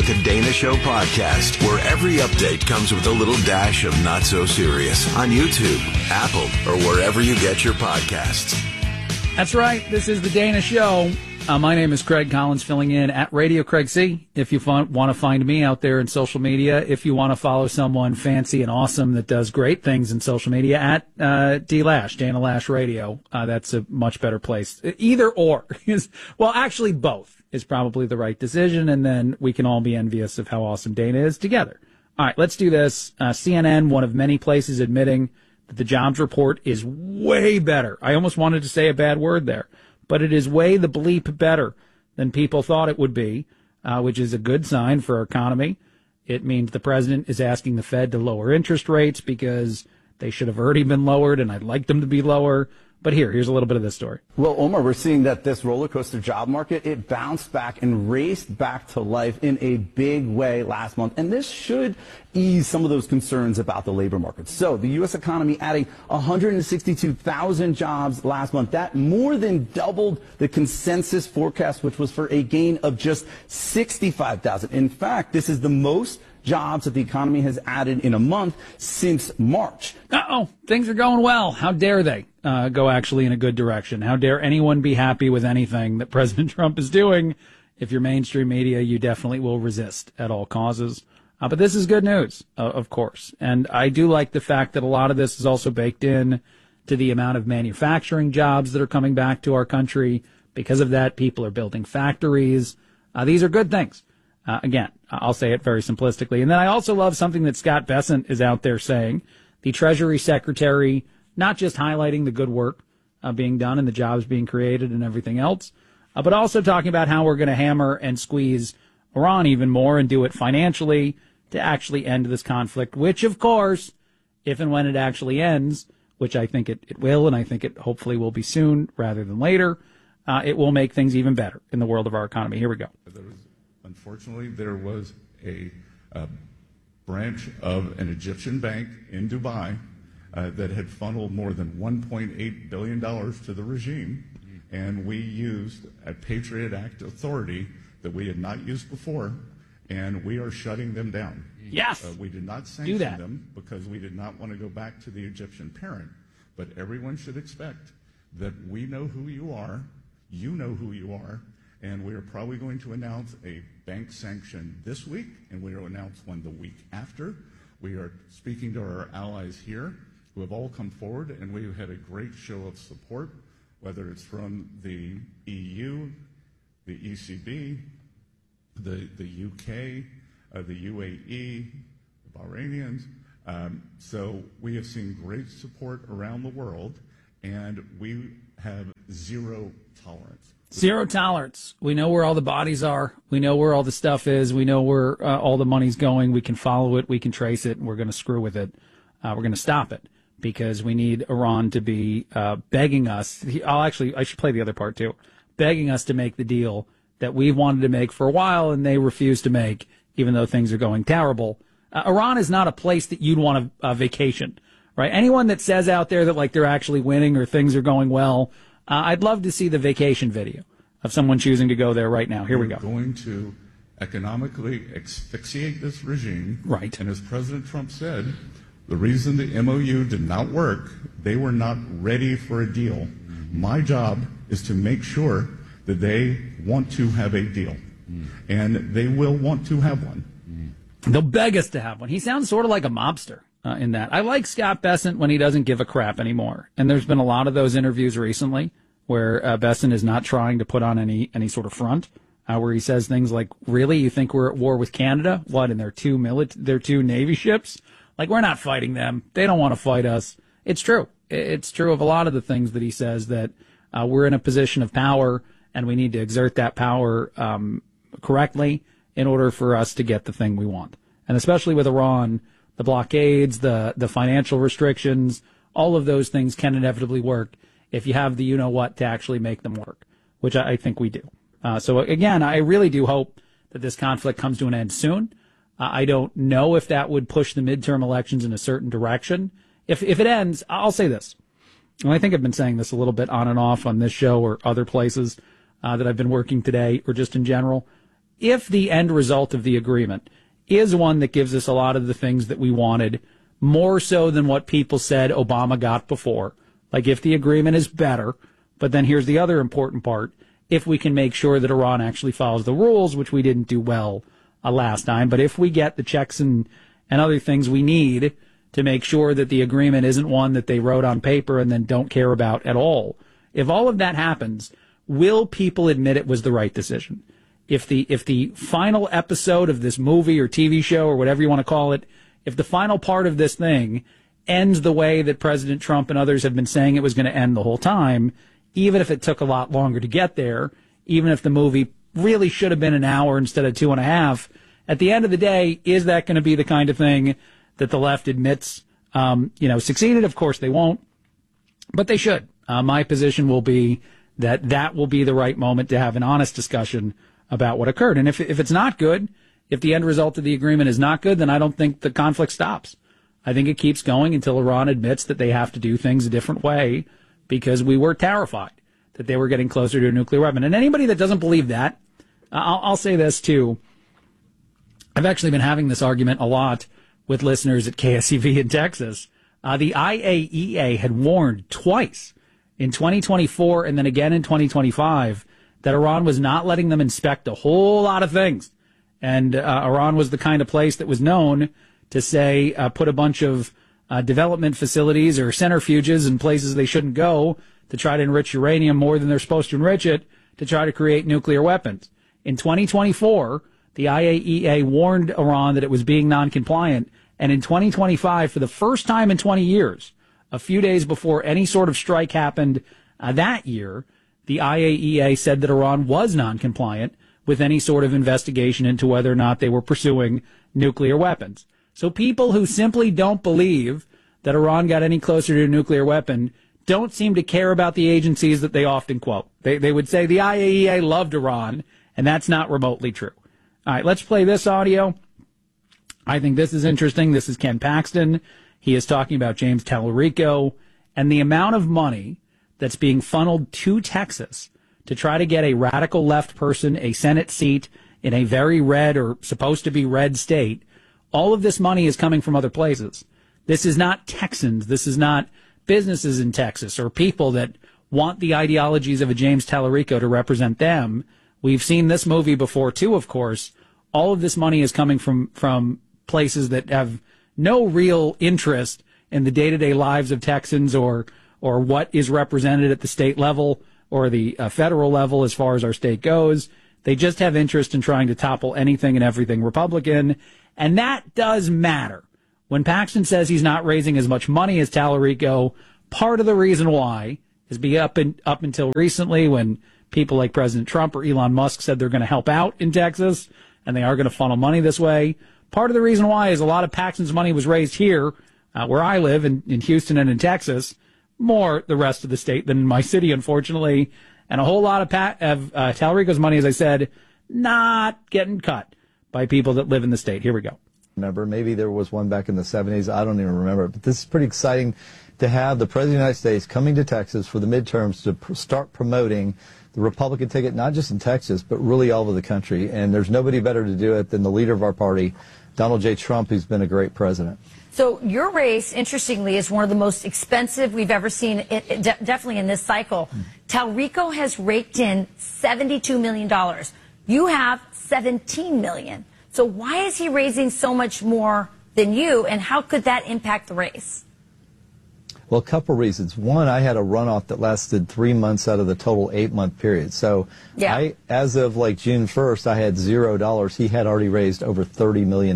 with the Dana Show podcast, where every update comes with a little dash of not so serious on YouTube, Apple, or wherever you get your podcasts. That's right. This is the Dana Show. My name is Craig Collins, filling in at Radio Craig C. If you want to find me out there in social media, if you want to follow someone fancy and awesome that does great things in social media, at D-Lash, Dana Lash Radio, that's a much better place. Either or. Well, actually both is probably the right decision, and then we can all be envious of how awesome Dana is together. All right, let's do this. CNN, one of many places admitting that the jobs report is way better. I almost wanted to say a bad word there. But it is way the bleep better than people thought it would be, which is a good sign for our economy. It means the president is asking the Fed to lower interest rates because they should have already been lowered, and I'd like them to be lower. But here's a little bit of this story. Well, Omar, we're seeing that this roller coaster job market, it bounced back and raced back to life in a big way last month. And this should ease some of those concerns about the labor market. So the U.S. economy adding 162,000 jobs last month. That more than doubled the consensus forecast, which was for a gain of just 65,000. In fact, this is the most jobs that the economy has added in a month since March. Things are going well. How dare they go actually in a good direction? How dare anyone be happy with anything that President Trump is doing? If you're mainstream media, you definitely will resist at all causes. But this is good news, of course. And I do like the fact that a lot of this is also baked in to the amount of manufacturing jobs that are coming back to our country. Because of that, people are building factories. These are good things. Again, I'll say it very simplistically. And then I also love something that Scott Bessent is out there saying, the Treasury Secretary, not just highlighting the good work being done and the jobs being created and everything else, but also talking about how we're going to hammer and squeeze Iran even more and do it financially to actually end this conflict, which, of course, if and when it actually ends, which I think it will, and I think it hopefully will be soon rather than later, it will make things even better in the world of our economy. Here we go. Unfortunately, there was a branch of an Egyptian bank in Dubai that had funneled more than $1.8 billion to the regime, and we used a Patriot Act authority that we had not used before, and we are shutting them down. Yes. We did not sanction them because we did not want to go back to the Egyptian parent, but everyone should expect that we know who you are, you know who you are, and we are probably going to announce a bank sanction this week, and we will announce one the week after. We are speaking to our allies here who have all come forward, and we've had a great show of support, whether it's from the EU, the ECB, the UK, the UAE, the Bahrainians. So we have seen great support around the world, and we have zero tolerance. Zero tolerance. We know where all the bodies are. We know where all the stuff is. We know where all the money's going. We can follow it. We can trace it. And we're going to screw with it. We're going to stop it because we need Iran to be begging us. I should play the other part too. Begging us to make the deal that we've wanted to make for a while and they refuse to make, even though things are going terrible. Iran is not a place that you'd want a vacation, right? Anyone that says out there that like they're actually winning or things are going well, I'd love to see the vacation video of someone choosing to go there right now. Here we go. We're going to economically asphyxiate this regime. Right. And as President Trump said, the reason the MOU did not work, they were not ready for a deal. My job is to make sure that they want to have a deal. And they will want to have one. They'll beg us to have one. He sounds sort of like a mobster. In that. I like Scott Bessent when he doesn't give a crap anymore. And there's been a lot of those interviews recently where Bessent is not trying to put on any sort of front, where he says things like, really, you think we're at war with Canada? What, and their two Navy ships? Like, we're not fighting them. They don't want to fight us. It's true. It's true of a lot of the things that he says, that we're in a position of power and we need to exert that power correctly in order for us to get the thing we want. And especially with Iran, the blockades, the financial restrictions, all of those things can inevitably work if you have the you-know-what to actually make them work, which I think we do. So, again, I really do hope that this conflict comes to an end soon. I don't know if that would push the midterm elections in a certain direction. If it ends, I'll say this. And I think I've been saying this a little bit on and off on this show or other places that I've been working today or just in general. if the end result of the agreement is one that gives us a lot of the things that we wanted, more so than what people said Obama got before, like if the agreement is better, but then here's the other important part, if we can make sure that Iran actually follows the rules, which we didn't do well last time, but if we get the checks and other things we need to make sure that the agreement isn't one that they wrote on paper and then don't care about at all, if all of that happens, will people admit it was the right decision? If the final episode of this movie or TV show or whatever you want to call it, if the final part of this thing ends the way that President Trump and others have been saying it was going to end the whole time, even if it took a lot longer to get there, even if the movie really should have been an hour instead of 2.5, at the end of the day, is that going to be the kind of thing that the left admits, succeeded? Of course they won't, but they should. My position will be that will be the right moment to have an honest discussion about what occurred. And if it's not good, if the end result of the agreement is not good, then I don't think the conflict stops. I think it keeps going until Iran admits that they have to do things a different way, because we were terrified that they were getting closer to a nuclear weapon. And anybody that doesn't believe that, I'll say this too. I've actually been having this argument a lot with listeners at KSEV in Texas. The IAEA had warned twice in 2024 and then again in 2025 that Iran was not letting them inspect a whole lot of things. And Iran was the kind of place that was known to say put a bunch of development facilities or centrifuges in places they shouldn't go to try to enrich uranium more than they're supposed to enrich it to try to create nuclear weapons. In 2024, the IAEA warned Iran that it was being non-compliant. And in 2025, for the first time in 20 years, a few days before any sort of strike happened that year, the IAEA said that Iran was non-compliant with any sort of investigation into whether or not they were pursuing nuclear weapons. So people who simply don't believe that Iran got any closer to a nuclear weapon don't seem to care about the agencies that they often quote. They would say the IAEA loved Iran, and that's not remotely true. All right, let's play this audio. I think this is interesting. This is Ken Paxton. He is talking about James Tallarico and the amount of money that's being funneled to Texas to try to get a radical left person a Senate seat in a very red or supposed to be red state. All of this money is coming from other places. This is not Texans. This is not businesses in Texas or people that want the ideologies of a James Tallarico to represent them. We've seen this movie before, too, of course. All of this money is coming from places that have no real interest in the day-to-day lives of Texans or what is represented at the state level or the federal level as far as our state goes. They just have interest in trying to topple anything and everything Republican, and that does matter. When Paxton says he's not raising as much money as Tallarico, part of the reason why is up until recently when people like President Trump or Elon Musk said they're going to help out in Texas and they are going to funnel money this way. Part of the reason why is a lot of Paxton's money was raised here, where I live in Houston and in Texas, more the rest of the state than in my city, unfortunately. And a whole lot of Tallarico's money, as I said, not getting cut by people that live in the state. Here we go. Remember, maybe there was one back in the 70s. I don't even remember. But this is pretty exciting to have the President of the United States coming to Texas for the midterms to start promoting the Republican ticket, not just in Texas, but really all over the country. And there's nobody better to do it than the leader of our party, Donald J. Trump, who's been a great president. So your race, interestingly, is one of the most expensive we've ever seen, definitely in this cycle. Tallarico has raked in $72 million. You have $17 million. So why is he raising so much more than you, and how could that impact the race? Well, a couple reasons. One, I had a runoff that lasted 3 months out of the total 8-month period. So yeah. As of like June 1st, I had $0. He had already raised over $30 million.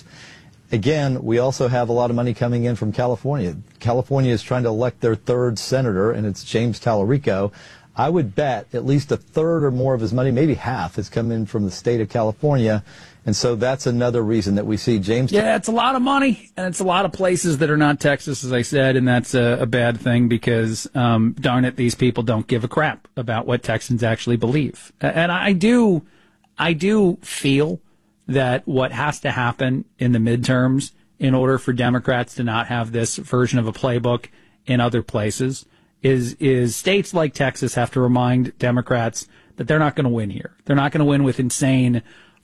Again, we also have a lot of money coming in from California. California is trying to elect their third senator, and it's James Tallarico. I would bet at least a third or more of his money, maybe half, has come in from the state of California. And so that's another reason that we see James. Yeah, it's a lot of money, and it's a lot of places that are not Texas, as I said, and that's a bad thing because, darn it, these people don't give a crap about what Texans actually believe. And I do feel that what has to happen in the midterms in order for Democrats to not have this version of a playbook in other places is states like Texas have to remind Democrats that they're not going to win here. They're not going to win with insane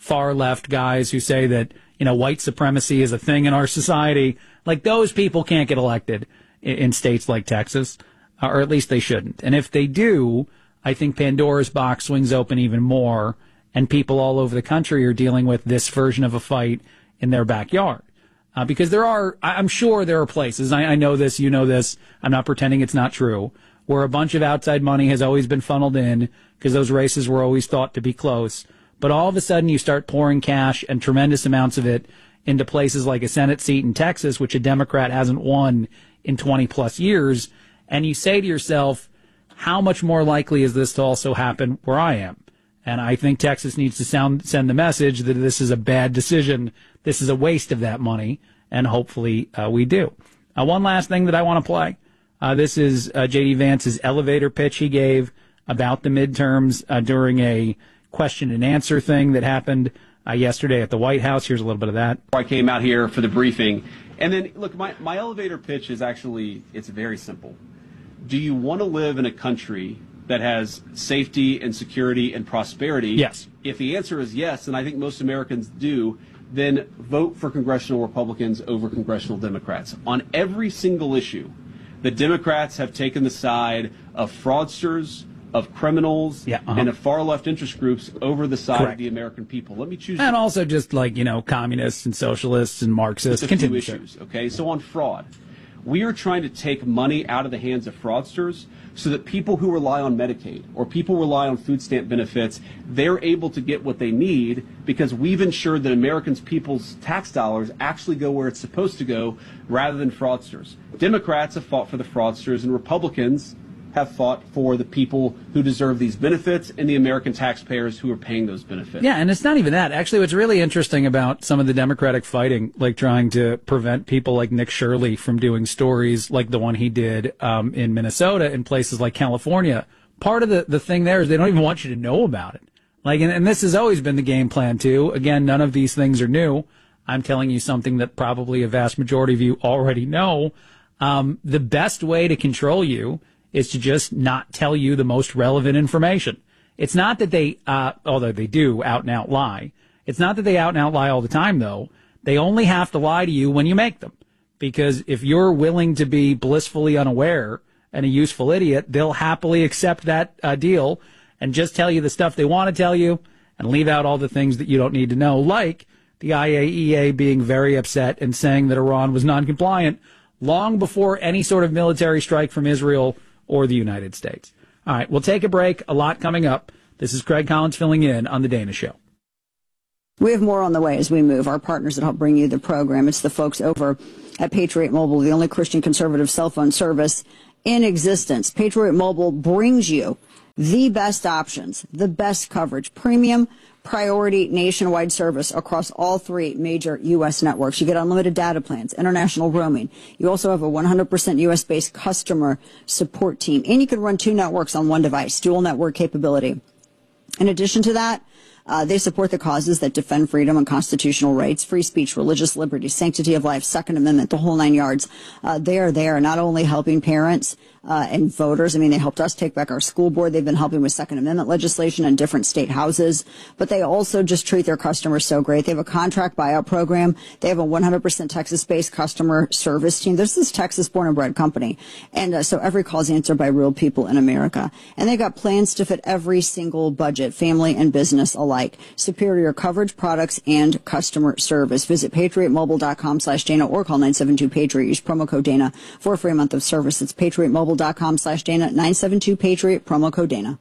far left guys who say that, white supremacy is a thing in our society. Like, those people can't get elected in states like Texas, or at least they shouldn't. And if they do, I think Pandora's box swings open even more, and people all over the country are dealing with this version of a fight in their backyard. Because I'm sure there are places, I know this, you know this, I'm not pretending it's not true, where a bunch of outside money has always been funneled in because those races were always thought to be close. But all of a sudden you start pouring cash and tremendous amounts of it into places like a Senate seat in Texas, which a Democrat hasn't won in 20 plus years. And you say to yourself, how much more likely is this to also happen where I am? And I think Texas needs to send the message that this is a bad decision. This is a waste of that money. And hopefully we do. One last thing that I want to play. This is J.D. Vance's elevator pitch he gave about the midterms during a question and answer thing that happened yesterday at the White House. Here's a little bit of that. I came out here for the briefing. And then, look, my elevator pitch is actually, it's very simple. Do you want to live in a country that has safety and security and prosperity? Yes. If the answer is yes, and I think most Americans do, then vote for congressional Republicans over congressional Democrats. On every single issue, the Democrats have taken the side of fraudsters, of criminals, and of far left interest groups over the side of the American people. Let me choose. And also just like, communists and socialists and Marxists. Just a few issues, okay? So on fraud, we are trying to take money out of the hands of fraudsters so that people who rely on Medicaid or people rely on food stamp benefits, they're able to get what they need because we've ensured that Americans' people's tax dollars actually go where it's supposed to go rather than fraudsters. Democrats have fought for the fraudsters and Republicans have fought for the people who deserve these benefits and the American taxpayers who are paying those benefits. Yeah, and it's not even that. Actually, what's really interesting about some of the Democratic fighting, like trying to prevent people like Nick Shirley from doing stories like the one he did in Minnesota in places like California, part of the thing there is they don't even want you to know about it. Like, and this has always been the game plan, too. Again, none of these things are new. I'm telling you something that probably a vast majority of you already know. The best way to control you is to just not tell you the most relevant information. It's not that they, although they do out and out lie, it's not that they out and out lie all the time, though. They only have to lie to you when you make them. Because if you're willing to be blissfully unaware and a useful idiot, they'll happily accept that deal and just tell you the stuff they want to tell you and leave out all the things that you don't need to know, like the IAEA being very upset and saying that Iran was non-compliant long before any sort of military strike from Israel or the United States. All right, we'll take a break. A lot coming up. This is Craig Collins filling in on The Dana Show. We have more on the way as we move. Our partners that help bring you the program. It's the folks over at Patriot Mobile, the only Christian conservative cell phone service in existence. Patriot Mobile brings you the best options, the best coverage, premium, priority nationwide service across all three major U.S. networks. You get unlimited data plans, international roaming. You also have a 100% U.S.-based customer support team. And you can run two networks on one device, dual network capability. In addition to that, they support the causes that defend freedom and constitutional rights, free speech, religious liberty, sanctity of life, Second Amendment, the whole nine yards. They are there not only helping parents and voters. I mean, they helped us take back our school board. They've been helping with Second Amendment legislation in different state houses. But they also just treat their customers so great. They have a contract buyout program. They have a 100% Texas-based customer service team. This is Texas born and bred company. And so every call is answered by real people in America. And they've got plans to fit every single budget, family and business alike. Superior coverage, products, and customer service. Visit patriotmobile.com/Dana or call 972-PATRIOT. Use promo code Dana for a free month of service. It's patriotmobile.com/Dana, 972-PATRIOT, promo code Dana.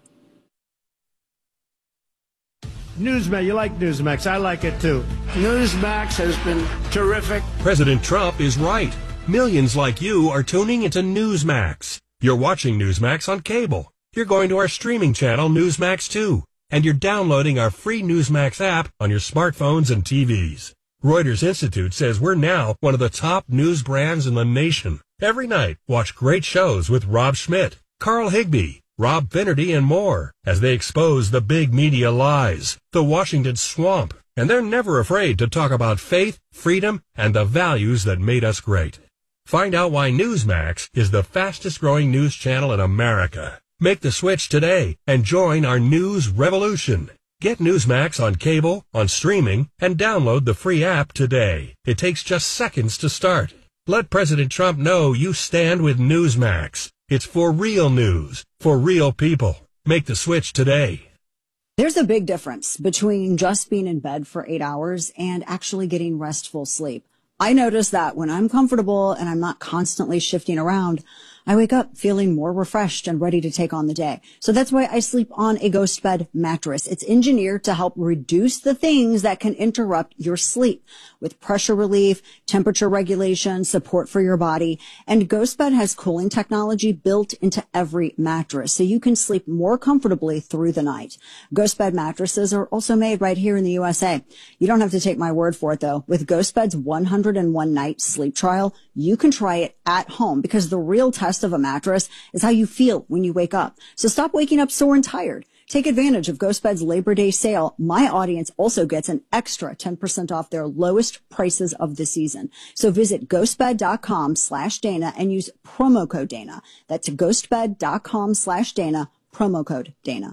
Newsmax, you like Newsmax. I like it too. Newsmax has been terrific. President Trump is right. Millions like you are tuning into Newsmax. You're watching Newsmax on cable. You're going to our streaming channel, Newsmax 2. And you're downloading our free Newsmax app on your smartphones and TVs. Reuters Institute says we're now one of the top news brands in the nation. Every night, watch great shows with Rob Schmidt, Carl Higbie, Rob Finnerty, and more as they expose the big media lies, the Washington swamp, and they're never afraid to talk about faith, freedom, and the values that made us great. Find out why Newsmax is the fastest-growing news channel in America. Make the switch today and join our news revolution. Get Newsmax on cable, on streaming, and download the free app today. It takes just seconds to start. Let President Trump know you stand with Newsmax. It's for real news, for real people. Make the switch today. There's a big difference between just being in bed for 8 hours and actually getting restful sleep. I notice that when I'm comfortable and I'm not constantly shifting around, I wake up feeling more refreshed and ready to take on the day. So that's why I sleep on a Ghost Bed mattress. It's engineered to help reduce the things that can interrupt your sleep with pressure relief, temperature regulation, support for your body. And Ghost Bed has cooling technology built into every mattress, so you can sleep more comfortably through the night. Ghost Bed mattresses are also made right here in the USA. You don't have to take my word for it, though. With Ghost Bed's 101 night sleep trial, you can try it at home, because the real test of a mattress is how you feel when you wake up. So stop waking up sore and tired. Take advantage of Ghost Bed's Labor Day sale. My audience also gets an extra 10% off their lowest prices of the season. So visit ghostbed.com/Dana and use promo code Dana. That's ghostbed.com/Dana, promo code Dana.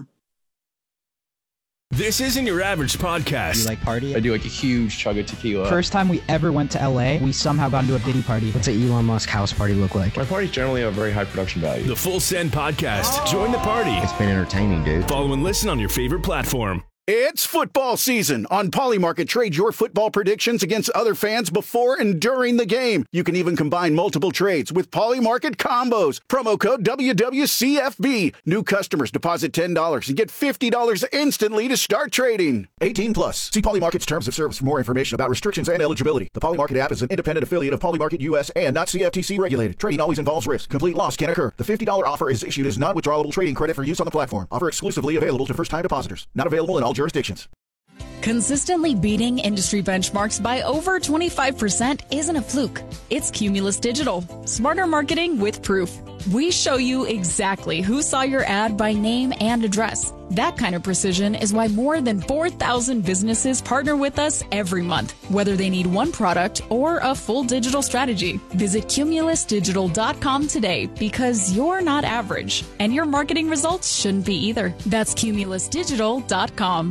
This isn't your average podcast. Do you like party? I do like a huge chug of tequila. First time we ever went to LA, we somehow got into a Diddy party. What's an Elon Musk house party look like? My parties generally have very high production value. The Full Send Podcast. Join the party. It's been entertaining, dude. Follow and listen on your favorite platform. It's football season. On Polymarket, trade your football predictions against other fans before and during the game. You can even combine multiple trades with Polymarket combos. Promo code WWCFB. New customers deposit $10 and get $50 instantly to start trading. 18 plus. See Polymarket's terms of service for more information about restrictions and eligibility. The Polymarket app is an independent affiliate of Polymarket US and not CFTC regulated. Trading always involves risk. Complete loss can occur. The $50 offer is issued as non-withdrawable trading credit for use on the platform. Offer exclusively available to first-time depositors. Not available in all jurisdictions. Consistently beating industry benchmarks by over 25% isn't a fluke. It's Cumulus Digital. Smarter marketing with proof. We show you exactly who saw your ad by name and address. That kind of precision is why more than 4,000 businesses partner with us every month, whether they need one product or a full digital strategy. Visit cumulusdigital.com today, because you're not average, and your marketing results shouldn't be either. That's cumulusdigital.com.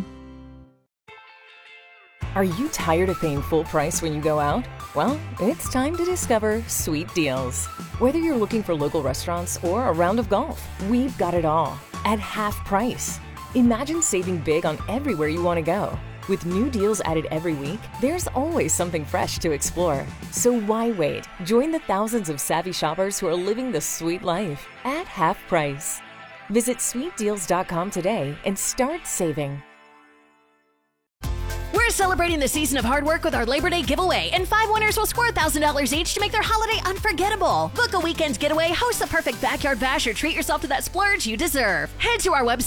Are you tired of paying full price when you go out? Well, it's time to discover Sweet Deals. Whether you're looking for local restaurants or a round of golf, we've got it all at half price. Imagine saving big on everywhere you want to go. With new deals added every week, there's always something fresh to explore. So why wait? Join the thousands of savvy shoppers who are living the sweet life at half price. Visit sweetdeals.com today and start saving. We're celebrating the season of hard work with our Labor Day giveaway, and 5 winners will score $1,000 each to make their holiday unforgettable. Book a weekend getaway, host the perfect backyard bash, or treat yourself to that splurge you deserve. Head to our website